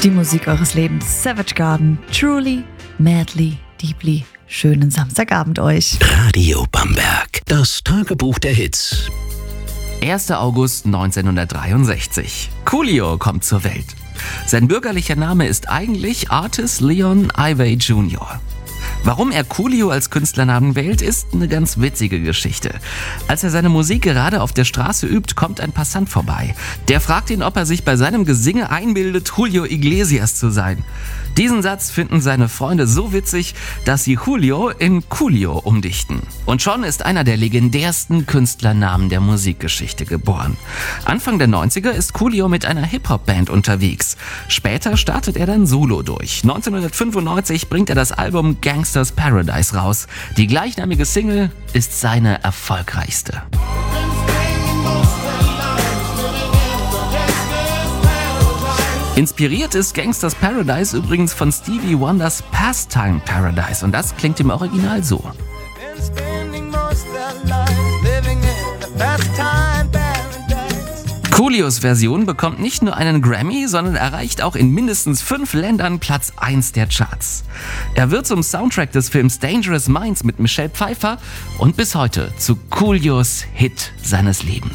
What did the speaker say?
Die Musik eures Lebens. Savage Garden. Truly, madly, deeply. Schönen Samstagabend euch. Radio Bamberg. Das Tagebuch der Hits. 1. August 1963. Coolio kommt zur Welt. Sein bürgerlicher Name ist eigentlich Artis Leon Ivey Jr. Warum er Coolio als Künstlernamen wählt, ist eine ganz witzige Geschichte. Als er seine Musik gerade auf der Straße übt, kommt ein Passant vorbei. Der fragt ihn, ob er sich bei seinem Gesinge einbildet, Julio Iglesias zu sein. Diesen Satz finden seine Freunde so witzig, dass sie Julio in Coolio umdichten. Und schon ist einer der legendärsten Künstlernamen der Musikgeschichte geboren. Anfang der 90er ist Coolio mit einer Hip-Hop-Band unterwegs. Später startet er dann solo durch. 1995 bringt er das Album Gangsta's Paradise raus. Die gleichnamige Single ist seine erfolgreichste. Inspiriert ist Gangsta's Paradise übrigens von Stevie Wonders Pastime Paradise und das klingt im Original so. Coolios Version bekommt nicht nur einen Grammy, sondern erreicht auch in mindestens 5 Ländern Platz 1 der Charts. Er wird zum Soundtrack des Films Dangerous Minds mit Michelle Pfeiffer und bis heute zu Coolios Hit seines Lebens.